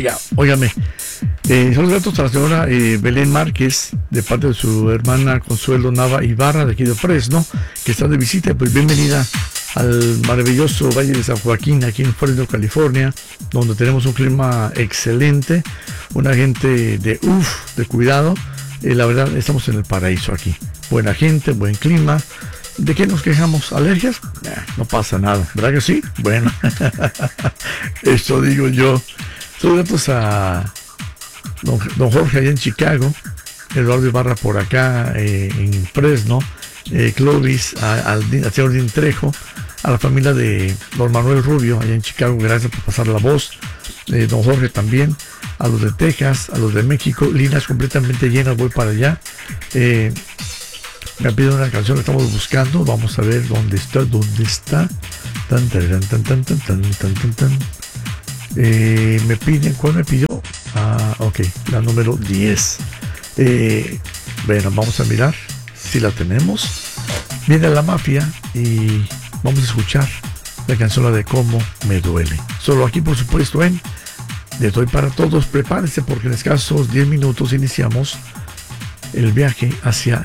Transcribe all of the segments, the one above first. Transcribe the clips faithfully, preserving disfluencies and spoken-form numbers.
Ya, óigame, eh, son gratos a la señora eh, Belén Márquez, de parte de su hermana Consuelo Nava Ibarra, de aquí de Fresno, que está de visita. Pues bienvenida al maravilloso Valle de San Joaquín, aquí en Fresno, California, donde tenemos un clima excelente, una gente de uff, de cuidado. Eh, la verdad, estamos en el paraíso aquí. Buena gente, buen clima. ¿De qué nos quejamos? ¿Alergias? Eh, no pasa nada, ¿verdad que sí? Bueno, esto digo yo. Saludos a don, don Jorge allá en Chicago, Eduardo Ibarra por acá eh, en Fresno, eh, Clovis, a, al, al señor Din Trejo, a la familia de don Manuel Rubio allá en Chicago, gracias por pasar la voz, eh, don Jorge también, a los de Texas, a los de México, líneas completamente llenas, voy para allá. Eh, me piden una canción, la estamos buscando, vamos a ver dónde está, dónde está. Tan, tan, tan, tan, tan, tan, tan, tan, tan. Eh, me piden, ¿cuál me pidió? Ah, ok, la número diez. Eh, bueno, vamos a mirar si la tenemos. Viene La Mafia y vamos a escuchar la canción la de Cómo Me Duele. Solo aquí, por supuesto, en De Toy para Todos. Prepárense porque en escasos diez minutos iniciamos el viaje hacia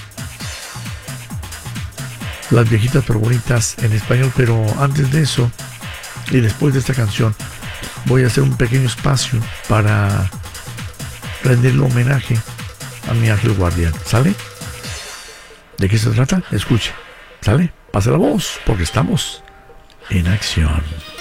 las viejitas pero bonitas en español. Pero antes de eso y después de esta canción, voy a hacer un pequeño espacio para rendirle homenaje a mi ángel guardián. ¿Sale? ¿De qué se trata? Escuche. ¿Sale? Pase la voz, porque estamos en acción.